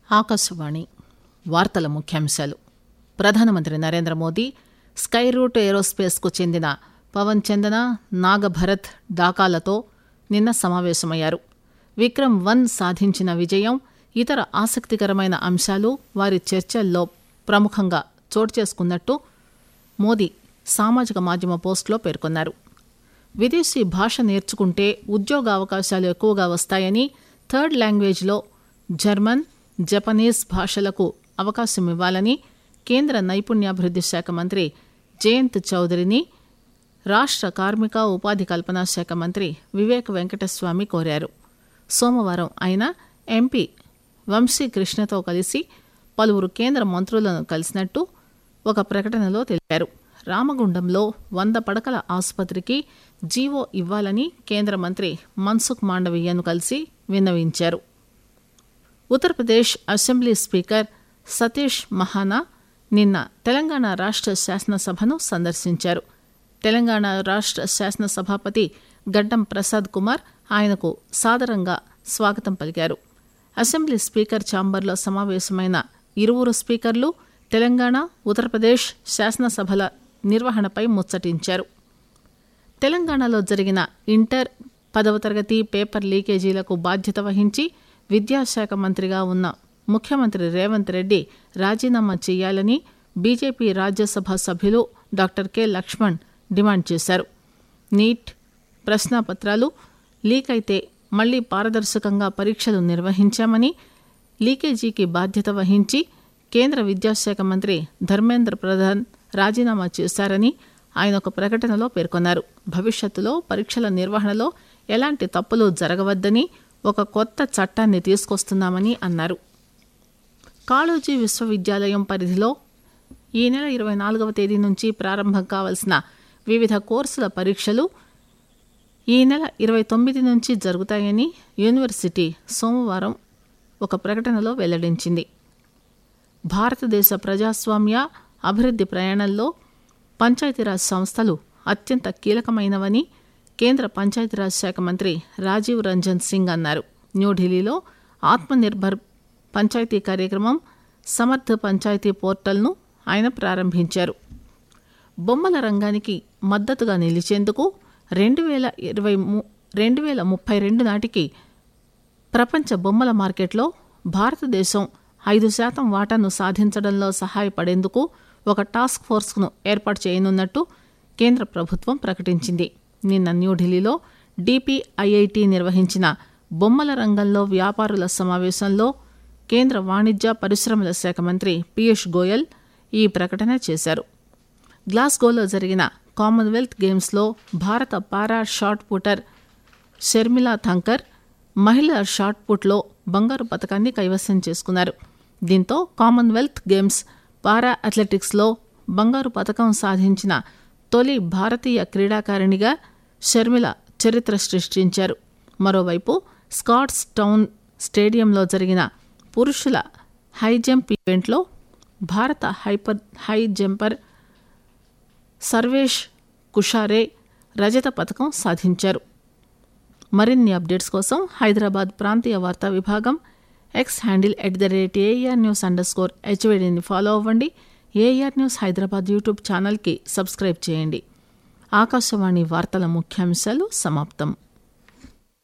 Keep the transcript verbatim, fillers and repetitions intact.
ఆకాశవాణి వార్తల ముఖ్యాంశాలు. ప్రధానమంత్రి నరేంద్ర మోదీ స్కై రూట్ ఏరోస్పేస్కు చెందిన పవన్ చందన, నాగభరత్ డాకాలతో నిన్న సమావేశమయ్యారు. విక్రమ్ వన్ సాధించిన విజయం, ఇతర ఆసక్తికరమైన అంశాలు వారి చర్చల్లో ప్రముఖంగా చోటు చేసుకున్నట్టు మోదీ సామాజిక మాధ్యమ పోస్టులో పేర్కొన్నారు. విదేశీ భాష నేర్చుకుంటే ఉద్యోగ అవకాశాలు ఎక్కువగా వస్తాయని, థర్డ్ లాంగ్వేజ్లో జర్మన్, జపనీస్ భాషలకు అవకాశం ఇవ్వాలని కేంద్ర నైపుణ్యాభివృద్ధి శాఖ మంత్రి జయంత్ చౌదరిని రాష్ట్ర కార్మిక ఉపాధి కల్పనా శాఖ మంత్రి వివేక్ వెంకటస్వామి కోరారు. సోమవారం ఆయన ఎంపీ వంశీ కృష్ణతో కలిసి పలువురు కేంద్ర మంత్రులను కలిసినట్టు ఒక ప్రకటనలో తెలిపారు. రామగుండంలో వంద పడకల ఆసుపత్రికి జీవో ఇవ్వాలని కేంద్ర మంత్రి మన్సుఖ్ మాండవీయను కలిసి విన్నవించారు. ఉత్తరప్రదేశ్ అసెంబ్లీ స్పీకర్ సతీష్ మహానా నిన్న తెలంగాణ రాష్ట్ర శాసనసభను సందర్శించారు. తెలంగాణ రాష్ట్ర శాసనసభాపతి గడ్డం ప్రసాద్ కుమార్ ఆయనకు సాదరంగా స్వాగతం పలికారు. అసెంబ్లీ స్పీకర్ ఛాంబర్లో సమావేశమైన ఇరువురు స్పీకర్లు తెలంగాణ, ఉత్తరప్రదేశ్ శాసనసభల నిర్వహణపై ముచ్చటించారు. తెలంగాణలో జరిగిన ఇంటర్ పదవ తరగతి పేపర్ లీకేజీలకు బాధ్యత వహించి విద్యాశాఖ మంత్రిగా ఉన్న ముఖ్యమంత్రి రేవంత్ రెడ్డి రాజీనామా చేయాలని బీజేపీ రాజ్యసభ సభ్యులు డాక్టర్ కె లక్ష్మణ్ డిమాండ్ చేశారు. నీట్ ప్రశ్నాపత్రాలు లీక్ అయితే మళ్లీ పారదర్శకంగా పరీక్షలు నిర్వహించామని, లీకేజీకి బాధ్యత వహించి కేంద్ర విద్యాశాఖ మంత్రి ధర్మేంద్ర ప్రధాన్ రాజీనామా చేశారని ఆయన ఒక ప్రకటనలో పేర్కొన్నారు. భవిష్యత్తులో పరీక్షల నిర్వహణలో ఎలాంటి తప్పులు జరగవద్దని ఒక కొత్త చట్టాన్ని తీసుకొస్తున్నామని అన్నారు. కాళోజీ విశ్వవిద్యాలయం పరిధిలో ఈ నెల ఇరవై నాలుగవ తేదీ నుంచి ప్రారంభం కావాల్సిన వివిధ కోర్సుల పరీక్షలు ఈ నెల ఇరవై తొమ్మిది నుంచి జరుగుతాయని యూనివర్సిటీ సోమవారం ఒక ప్రకటనలో వెల్లడించింది. భారతదేశ ప్రజాస్వామ్య అభివృద్ధి ప్రయాణంలో పంచాయతీరాజ్ సంస్థలు అత్యంత కీలకమైనవని కేంద్ర పంచాయతీరాజ్ శాఖ మంత్రి రాజీవ్ రంజన్ సింగ్ అన్నారు. న్యూఢిల్లీలో ఆత్మనిర్భర్ పంచాయతీ కార్యక్రమం, సమర్థ పంచాయతీ పోర్టల్ను ఆయన ప్రారంభించారు. బొమ్మల రంగానికి మద్దతుగా నిలిచేందుకు రెండు వేల ఇరవై రెండు వేల ముప్పై రెండు నాటికి ప్రపంచ బొమ్మల మార్కెట్లో భారతదేశం ఐదు శాతం వాటాను సాధించడంలో సహాయపడేందుకు ఒక టాస్క్ ఫోర్స్ను ఏర్పాటు చేయనున్నట్టు కేంద్ర ప్రభుత్వం ప్రకటించింది. నిన్న న్యూఢిల్లీలో డిపిఐఐటి నిర్వహించిన బొమ్మల రంగంలో వ్యాపారుల సమావేశంలో కేంద్ర వాణిజ్య పరిశ్రమల శాఖ మంత్రి పీయూష్ గోయల్ ఈ ప్రకటన చేశారు. గ్లాస్గోలో జరిగిన కామన్వెల్త్ గేమ్స్లో భారత పారా షాట్ పుటర్ షర్మిలా థంకర్ మహిళల షాట్ పుట్లో బంగారు పతకాన్ని కైవసం చేసుకున్నారు. దీంతో కామన్వెల్త్ గేమ్స్ పారా అథ్లెటిక్స్లో బంగారు పతకం సాధించిన తొలి భారతీయ క్రీడాకారిణిగా షర్మిల చరిత్ర సృష్టించారు. మరోవైపు స్కాట్స్ టౌన్ స్టేడియంలో జరిగిన పురుషుల హై జంప్ ఈవెంట్లో భారత హైపర్ హై జంపర్ సర్వేష్ కుషారే రజత పతకం సాధించారు. మరిన్ని అప్డేట్స్ కోసం హైదరాబాద్ ప్రాంతీయ వార్తా విభాగం X handle at the rate AR news under score హెచ్వేడిని follow అవ్వండి. ఏఆర్ న్యూస్ హైదరాబాద్ యూట్యూబ్ ఛానల్కి సబ్స్క్రైబ్ చేయండి. ఆకాశవాణి వార్తల ముఖ్యాంశాలు సమాప్తం.